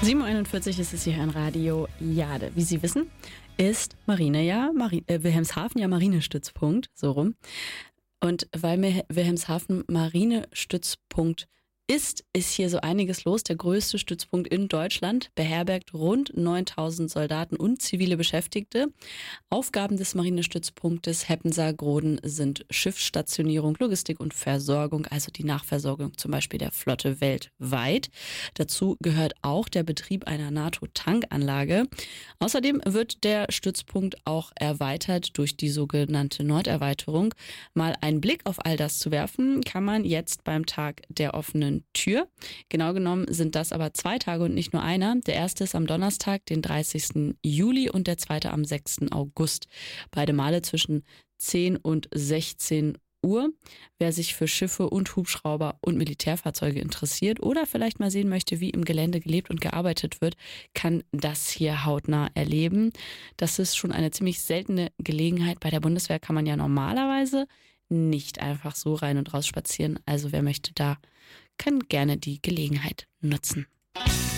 7.41 Uhr ist es hier ein Radio Jade. Wie Sie wissen, ist Wilhelmshaven ja Marinestützpunkt, so rum. Und weil Wilhelmshaven Marinestützpunkt ist hier so einiges los. Der größte Stützpunkt in Deutschland beherbergt rund 9.000 Soldaten und zivile Beschäftigte. Aufgaben des Marinestützpunktes Heppenser-Groden sind Schiffsstationierung, Logistik und Versorgung, also die Nachversorgung zum Beispiel der Flotte weltweit. Dazu gehört auch der Betrieb einer NATO-Tankanlage. Außerdem wird der Stützpunkt auch erweitert durch die sogenannte Norderweiterung. Mal einen Blick auf all das zu werfen, kann man jetzt beim Tag der offenen Tür. Genau genommen sind das aber 2 Tage und nicht nur einer. Der erste ist am Donnerstag, den 30. Juli und der zweite am 6. August. Beide Male zwischen 10 und 16 Uhr. Wer sich für Schiffe und Hubschrauber und Militärfahrzeuge interessiert oder vielleicht mal sehen möchte, wie im Gelände gelebt und gearbeitet wird, kann das hier hautnah erleben. Das ist schon eine ziemlich seltene Gelegenheit. Bei der Bundeswehr kann man ja normalerweise nicht einfach so rein und raus spazieren. Also wer möchte da, kann gerne die Gelegenheit nutzen.